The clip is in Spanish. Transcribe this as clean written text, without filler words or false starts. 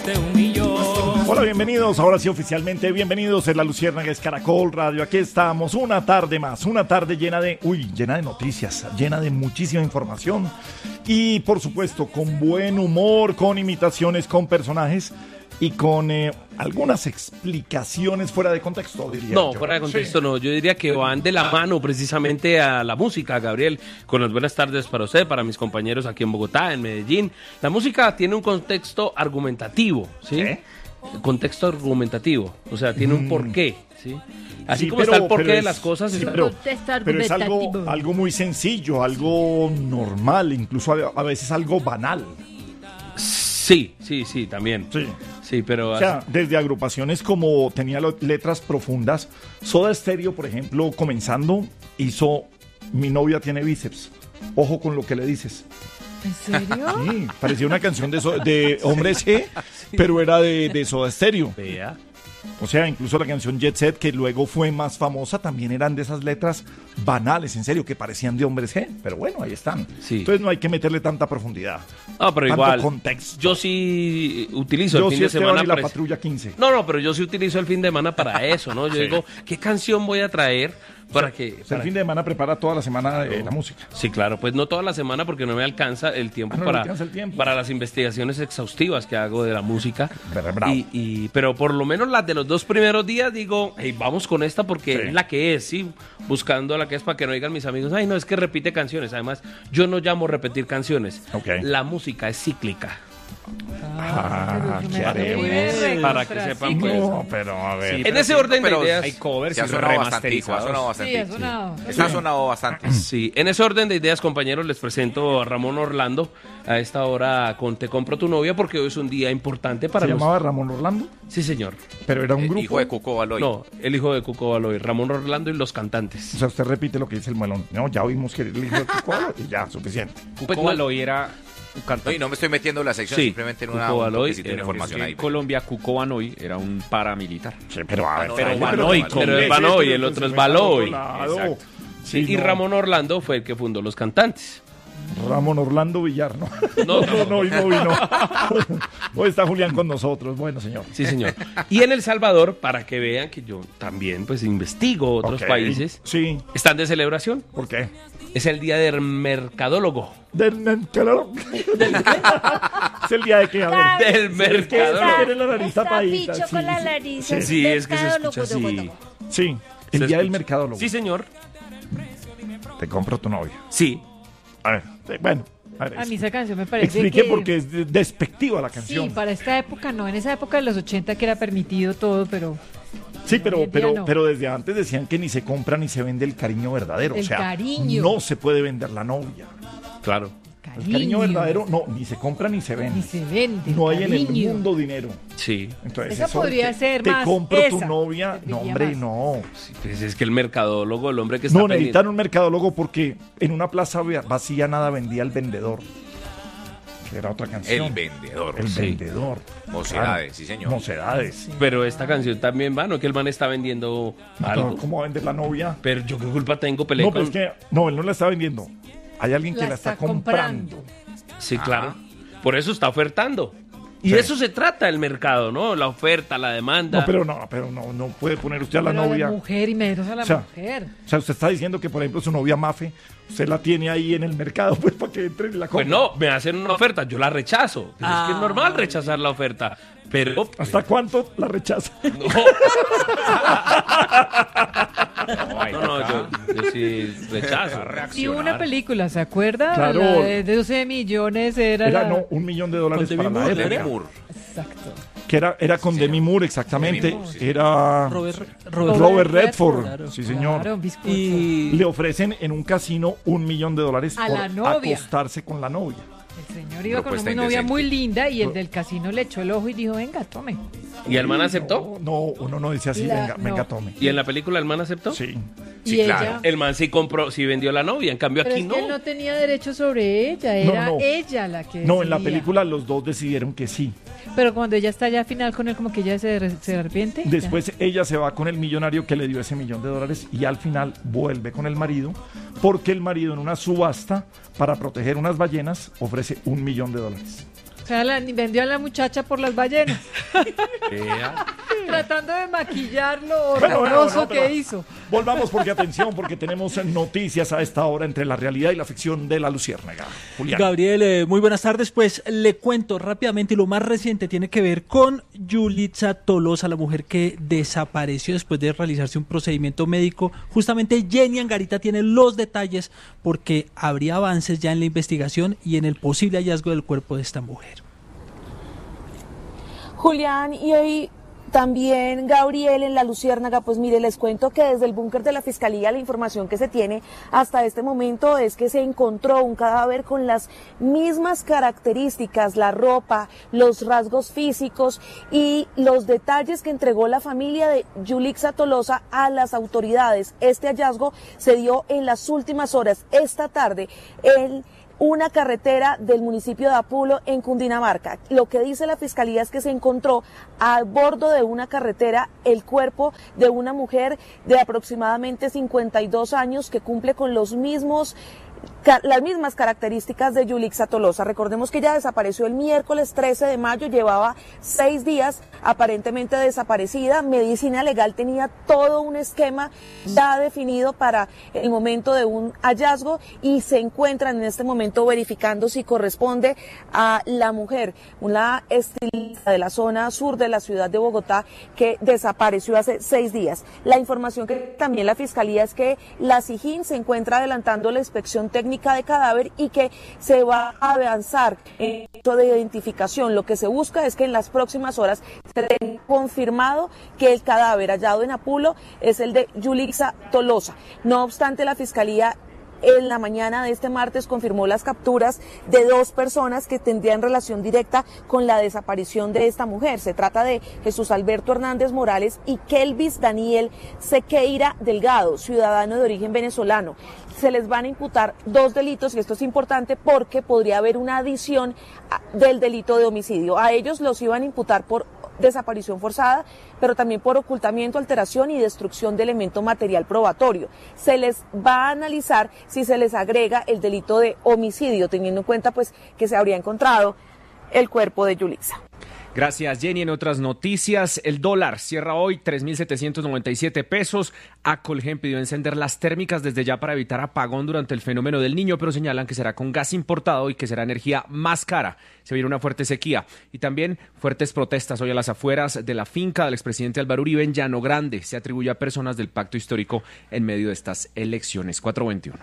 te humilló. Hola, bienvenidos, ahora sí oficialmente bienvenidos en La Luciérnaga, es Caracol Radio. Aquí estamos, una tarde más, una tarde llena de noticias, llena de muchísima información y por supuesto con buen humor, con imitaciones, con personajes y con algunas explicaciones fuera de contexto, diría No, yo. fuera de contexto no, yo diría que van de la mano precisamente a la música, Gabriel, con las buenas tardes para usted, para mis compañeros aquí en Bogotá, en Medellín. La música tiene un contexto argumentativo, ¿sí? Contexto argumentativo, o sea, tiene un porqué, ¿sí? Así Sí, como está el porqué de las cosas. sí, está- pero es algo muy sencillo, algo normal, incluso a veces algo banal. Sí, también. Sí. Sí, pero... O sea, desde agrupaciones como tenía letras profundas, Soda Stereo, por ejemplo, comenzando, hizo Mi novia tiene bíceps. Ojo con lo que le dices. ¿En serio? Sí, parecía una canción de Hombres G, pero era de Soda Stereo. Vea. O sea, incluso la canción Jet Set, que luego fue más famosa, también eran de esas letras banales, en serio, que parecían de Hombres G. Pero bueno, ahí están. Sí. Entonces no hay que meterle tanta profundidad. No, pero tanto igual, contexto. yo sí utilizo Yo el fin sí de Esteban semana... y la Patrulla 15. No, pero yo sí utilizo el fin de semana para eso, ¿no? Yo digo, ¿qué canción voy a traer para que... O sea, el fin de semana prepara toda la semana la música. Sí, claro, pues no toda la semana porque no me alcanza el tiempo, no le alcanza el tiempo. para las investigaciones exhaustivas que hago de la música. Bravo. Pero por lo menos las de los 2 primeros días digo, hey, vamos con esta porque Sí. es la que es, ¿sí? Buscando la que es para que no digan mis amigos, ay, no, es que repite canciones. Además, yo no llamo repetir canciones. Ok. La música es cíclica. ¿qué haremos? Para que sepan, pues. No, pero a ver. Sí, En pero ese orden de pero ideas. hay covers Se ha y sonado bastante, ha remasterizados. sonado Sí, bastante. ha sonado. Eso ha sonado bastante. Sí, en ese orden de ideas, compañeros, les presento a Ramón Orlando a esta hora con Te compro tu novia porque hoy es un día importante para ¿Se los... llamaba Ramón Orlando? Sí, señor. Pero era un grupo. Hijo de Cuco Baloy. No, el hijo de Cuco Baloy, Ramón Orlando y los cantantes. O sea, usted repite lo que dice el melón. No, ya oímos que era el hijo de Cuco y ya, suficiente. Cuco Pues no- Baloy era un cantante. Oye, no me estoy metiendo en la sección, Sí, simplemente en Cuco una un Baloy toquecito de era un- información ahí. En Colombia, Cuco Baloy era un paramilitar. Sí, pero a ver. no, pero no, Baloy, no, pero es es Baloy, esto, el otro es entonces, Baloy. claro. Exacto. Sí, Y no. Ramón Orlando fue el que fundó los cantantes. Ramón Orlando Villar, ¿no? No, no vino. Hoy está Julián con nosotros. Bueno, señor. Sí, señor. Y en El Salvador, para que vean que yo también pues investigo otros Ok. países, Sí. están de celebración. ¿Por qué? Es el día del mercadólogo. Claro. Es el día de que, a ver. Del mercadólogo. Tiene la nariz tapadita, Picho sí, con la sí. nariz. Sí, es que se escucha así. Sí, el Se día del escucha. mercadólogo. Sí, señor. Te compro tu novia. Sí. A ver, bueno. A ver, A mí esa canción me parece explique que... porque es despectiva la Sí, canción. para esta época no. En esa época de los 80 que era permitido todo, pero... Sí, hoy en día no. pero desde antes decían que ni se compra ni se vende el cariño verdadero. O El sea, cariño. no se puede vender la novia. Claro. El cariño verdadero, no, ni se compra ni se vende. Ni se vende. No hay en el cariño. mundo dinero. Sí. Entonces, Esa eso podría de ser te más compro tu esa, novia. No, serviría hombre, más. no. Sí, pues es que el mercadólogo, el hombre que está No, pendiente- necesitan un mercadólogo porque en una plaza vacía nada vendía el vendedor. Que era otra canción. El vendedor. El Sí. vendedor. Mocedades, sí, señor. Mocedades. Pero esta canción también va, ¿no? Que el man está vendiendo No, algo. ¿cómo va a vender la novia? Pero yo qué culpa tengo, peleé No, pero con... es que no, él no la está vendiendo. Hay alguien que la está comprando. Sí, claro. Por eso está ofertando. Y Sí. de eso se trata el mercado, ¿no? La oferta, la demanda. No, pero no puede poner usted a la Pero a novia. la mujer y menos a la O sea, mujer. O sea, usted está diciendo que, por ejemplo, su novia Mafe, usted la tiene ahí en el mercado, pues, para que entre y la compre. Pues no, me hacen una oferta, yo la rechazo. Pero es que es normal rechazar la oferta. Pero... ¿Hasta cuánto la rechaza? No, yo sí rechazo. Y una película, ¿se acuerda? Claro. La de 12 millones era Era, la... no, $1 millón para Con Demi la Moore, época. Demi Moore. Exacto. Que era con Demi Moore, exactamente. Demi Moore, sí. Era Robert Redford. Sí, señor. Claro, un discurso. Le ofrecen en un casino $1 millón A la por novia. acostarse con la novia. El señor iba con Propuesta una novia indecente. muy linda y el del casino le echó el ojo y dijo, venga, tome. ¿Y el man aceptó? No, uno no dice así, La- venga, no. tome. ¿Y en la película el man aceptó? Sí. Sí, y claro. ella... El man sí compró, sí vendió la novia, en cambio Pero aquí es no. que él no tenía derecho sobre ella, era no. ella la que No, en la decidía. película los dos decidieron que sí. Pero cuando ella está ya al final con él, como que ella se arrepiente. Después ella se va con el millonario que le dio ese $1 millón y al final vuelve con el marido porque el marido en una subasta para proteger unas ballenas ofrece $1 millón. O sea, vendió a la muchacha por las ballenas. Tratando de maquillar lo horroroso que hizo. Volvamos porque atención, porque tenemos noticias a esta hora entre la realidad y la ficción de La Luciérnaga. Julián. Gabriel, muy buenas tardes. Pues le cuento rápidamente, y lo más reciente tiene que ver con Yulitza Tolosa, la mujer que desapareció después de realizarse un procedimiento médico. Justamente Jenny Angarita tiene los detalles porque habría avances ya en la investigación y en el posible hallazgo del cuerpo de esta mujer. Julián, y hoy también Gabriel en La Luciérnaga, pues mire, les cuento que desde el búnker de la Fiscalía la información que se tiene hasta este momento es que se encontró un cadáver con las mismas características, la ropa, los rasgos físicos y los detalles que entregó la familia de Yulitza Tolosa a las autoridades. Este hallazgo se dio en las últimas horas, esta tarde, en una carretera del municipio de Apulo en Cundinamarca. Lo que dice la fiscalía es que se encontró a bordo de una carretera el cuerpo de una mujer de aproximadamente 52 años que cumple con las mismas características de Yulitza Tolosa. Recordemos que ella desapareció el miércoles 13 de mayo, llevaba 6 días aparentemente desaparecida. Medicina Legal tenía todo un esquema ya definido para el momento de un hallazgo y se encuentran en este momento verificando si corresponde a la mujer, una estilista de la zona sur de la ciudad de Bogotá que desapareció hace 6 días. La información que también la Fiscalía es que la SIJIN se encuentra adelantando la inspección técnica de cadáver y que se va a avanzar en esto de identificación. Lo que se busca es que en las próximas horas se tenga confirmado que el cadáver hallado en Apulo es el de Yulitza Tolosa. No obstante, la Fiscalía en la mañana de este martes confirmó las capturas de 2 personas que tendrían relación directa con la desaparición de esta mujer. Se trata de Jesús Alberto Hernández Morales y Kelvis Daniel Sequeira Delgado, ciudadano de origen venezolano. Se les van a imputar 2 delitos y esto es importante porque podría haber una adición del delito de homicidio. A ellos los iban a imputar por desaparición forzada, pero también por ocultamiento, alteración y destrucción de elemento material probatorio. Se les va a analizar si se les agrega el delito de homicidio, teniendo en cuenta pues que se habría encontrado el cuerpo de Yulitza. Gracias, Jenny. En otras noticias, el dólar cierra hoy 3.797 pesos. Acolgen pidió encender las térmicas desde ya para evitar apagón durante el fenómeno del Niño, pero señalan que será con gas importado y que será energía más cara. Se viene una fuerte sequía y también fuertes protestas hoy a las afueras de la finca del expresidente Álvaro Uribe en Llano Grande. Se atribuye a personas del pacto histórico en medio de estas elecciones. 4:21.